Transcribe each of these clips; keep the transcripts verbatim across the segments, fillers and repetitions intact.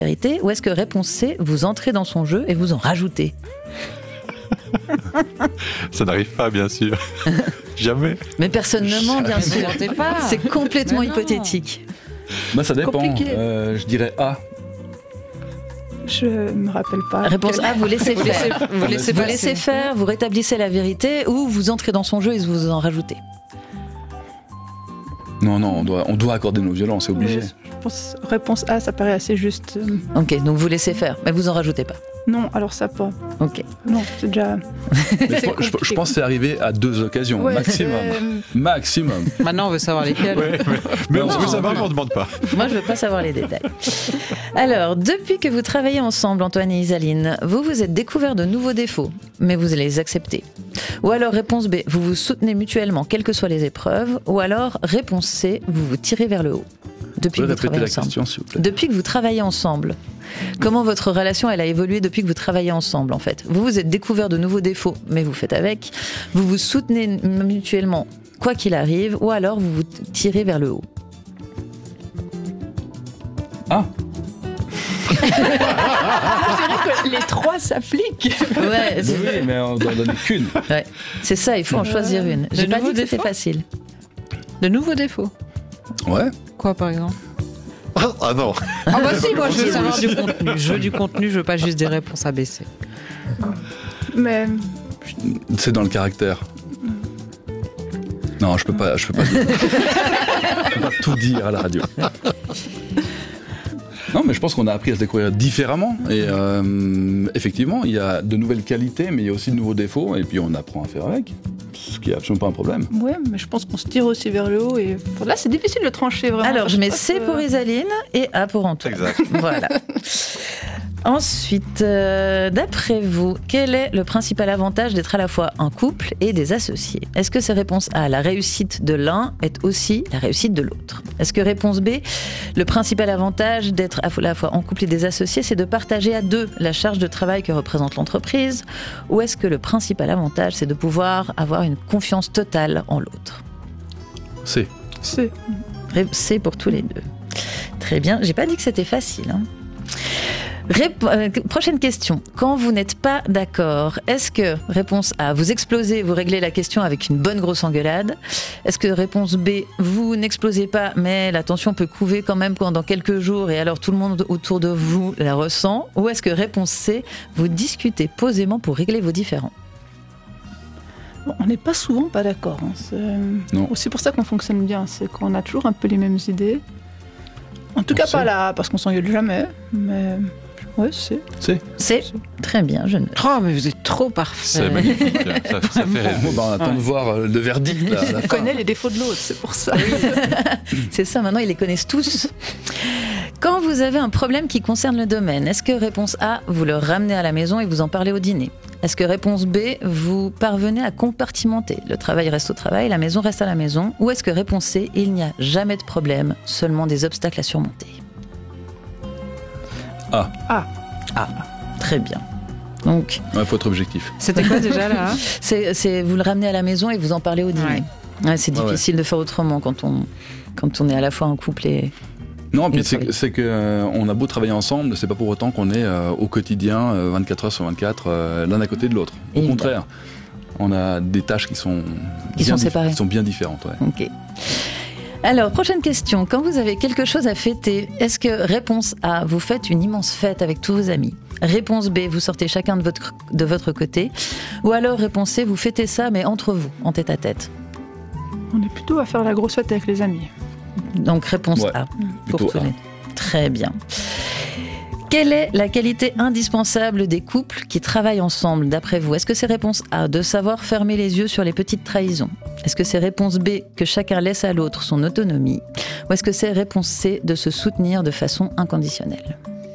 vérité, ou est-ce que réponse C, vous entrez dans son jeu et vous en rajoutez? Ça n'arrive pas, bien sûr. Jamais. Mais personne ne ment, bien sûr. Pas. C'est complètement hypothétique. Bah, ça dépend. Compliqué. Euh, je dirais A. Je me rappelle pas. Réponse A, vous laissez Vous faire. laissez- vous laissez Vous passer. laissez faire, vous rétablissez la vérité, ou vous entrez dans son jeu et vous en rajoutez. Non, non, on doit, on doit accorder nos violences, c'est obligé. Je pense, réponse A, ça paraît assez juste. Euh, Ok, donc vous laissez faire, mais vous en rajoutez pas. Non, alors ça pas. Ok. Non, c'est déjà. Mais je, je- je pense que c'est arrivé à deux occasions, Ouais, maximum. c'est- Maximum. Maintenant, on veut savoir lesquels. Ouais, mais mais on Non, veut savoir, non. mais on ne demande pas. Moi, je veux pas savoir les détails. Alors, depuis que vous travaillez ensemble, Antoine et Isaline, vous vous êtes découvert de nouveaux défauts, mais vous les acceptez. Ou alors, réponse B, vous vous soutenez mutuellement, quelles que soient les épreuves. Ou alors, réponse C, vous vous tirez vers le haut. Depuis Vous que pouvez vous répéter travaillez la ensemble. question, s'il vous plaît. Depuis que vous travaillez ensemble, comment votre relation elle a évolué depuis que vous travaillez ensemble en fait? Vous vous êtes découvert de nouveaux défauts, mais vous faites avec. Vous vous soutenez mutuellement quoi qu'il arrive, ou alors vous vous tirez vers le haut. Ah, Je dirais que les trois s'appliquent. Ouais, oui, c'est, mais on doit en donner qu'une. ouais. C'est ça, il faut en choisir une. J'ai pas dit nouveaux que c'était défauts facile. De nouveaux défauts. Ouais. Quoi, par exemple? Ah non. Ah bah si, moi je veux savoir du contenu. Je veux du contenu, je veux pas juste des réponses A B C. Mais C'est dans le caractère. Non, je peux pas, je peux pas, dire. Je peux pas tout dire à la radio. Non, mais je pense qu'on a appris à se découvrir différemment. Et euh, effectivement, il y a de nouvelles qualités, mais il y a aussi de nouveaux défauts. Et puis on apprend à faire avec. Ce qui est absolument pas un problème. ouais, mais je pense qu'on se tire aussi vers le haut et là c'est difficile de trancher vraiment. Alors, je mets pense C que- pour Isaline et A pour Antoine. Exact. Voilà. Ensuite, euh, d'après vous, quel est le principal avantage d'être à la fois un couple et des associés? Est-ce que c'est réponse A, la réussite de l'un est aussi la réussite de l'autre? Est-ce que réponse B, le principal avantage d'être à la fois en couple et des associés, c'est de partager à deux la charge de travail que représente l'entreprise? Ou est-ce que le principal avantage, c'est de pouvoir avoir une confiance totale en l'autre? C'est. C'est. C'est pour tous les deux. Très bien. J'ai pas dit que c'était facile. Hein. Rép- euh, prochaine question. Quand vous n'êtes pas d'accord, est-ce que, réponse A, vous explosez, vous réglez la question avec une bonne grosse engueulade? Est-ce que, réponse B, vous n'explosez pas, mais la tension peut couver quand même pendant quelques jours et alors tout le monde autour de vous la ressent? Ou est-ce que, réponse C, vous discutez posément pour régler vos différends? Bon, on n'est pas souvent pas d'accord. Hein. C'est Non. aussi pour ça qu'on fonctionne bien, c'est qu'on a toujours un peu les mêmes idées. En tout On cas sait. pas là, parce qu'on s'engueule jamais. Mais ouais, c'est. C'est. C'est très bien, je ne... Oh, mais vous êtes trop C'est parfait. magnifique. Ça, ça fait rêver. Bon, bah, on attend de voir euh, le verdict. Là, à la On fin. connaît les défauts de l'autre, c'est pour ça. C'est ça, maintenant ils les connaissent tous. Quand vous avez un problème qui concerne le domaine, est-ce que réponse A, vous le ramenez à la maison et vous en parlez au dîner? Est-ce que réponse B, vous parvenez à compartimenter? Le travail reste au travail, la maison reste à la maison. Ou est-ce que réponse C, il n'y a jamais de problème, seulement des obstacles à surmonter? Ah, Ah, très bien. Donc, il faut être objectif. C'était quoi déjà là? c'est, c'est, vous le ramenez à la maison et vous en parlez au dîner. Ouais, c'est Ouais, difficile de faire autrement quand on, quand on est à la fois un couple et... Non, puis Le c'est, travail. c'est que euh, on a beau travailler ensemble, c'est pas pour autant qu'on est euh, au quotidien euh, vingt-quatre heures sur vingt-quatre euh, l'un à côté de l'autre. Au Évidemment. contraire, on a des tâches qui sont Qui bien sont séparées. qui sont bien différentes. Ouais. Ok. Alors, prochaine question. Quand vous avez quelque chose à fêter, est-ce que réponse A, vous faites une immense fête avec tous vos amis? Réponse B, vous sortez chacun de votre, de votre côté? Ou alors réponse C, vous fêtez ça mais entre vous, en tête à tête? On est plutôt à faire la grosse fête avec les amis. Donc réponse Ouais, A. plutôt Pour tous A. les... Très bien. Quelle est la qualité indispensable des couples qui travaillent ensemble, d'après vous? Est-ce que c'est réponse A, de savoir fermer les yeux sur les petites trahisons? Est-ce que c'est réponse B, que chacun laisse à l'autre son autonomie? Ou est-ce que c'est réponse C, de se soutenir de façon inconditionnelle?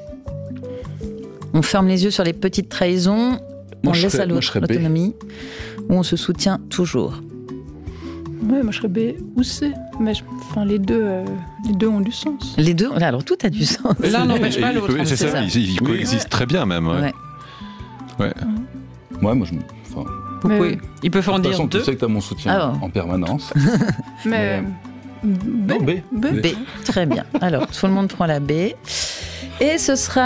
On ferme les yeux sur les petites trahisons, Moi, on je laisse serais- à moi, l'autre je serais B. l'autonomie, ou on se soutient toujours? Ouais, moi je serais B ou C. Mais je- enfin, les deux, euh, les deux ont du sens. Les deux, alors tout a du sens. L'un n'empêche pas Et- l'autre. et C'est c'est ça, ça. ils, ils Oui. coexistent très bien même. Ouais. Ouais. Ouais. Ouais, moi, je, enfin, Pourquoi Mais- Il peut en de toute dire façon, tu deux. sais que tu as mon soutien Ah bon. en permanence. Mais. B. Non, B. B. B, très bien. Alors, tout le monde prend la B. Et ce sera